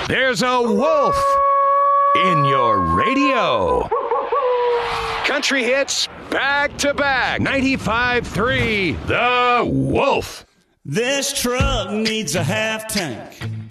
There's a wolf in your radio. Country hits back to back. 95.3 The Wolf. This truck needs a half tank.